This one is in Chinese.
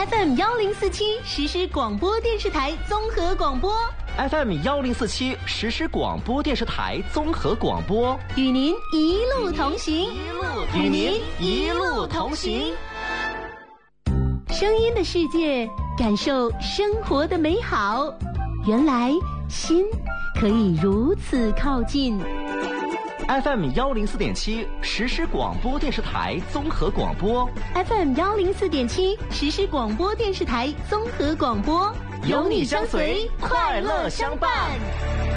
FM 1047实时广播电视台综合广播 FM 1047实时广播电视台综合广播， 与您一路同行， 与您一路同行。 声音的世界，感受生活的美好。原来心可以如此靠近。 FM 104.7实时广播电视台综合广播 FM 104.7实时广播电视台综合广播， 有你相随，快乐相伴。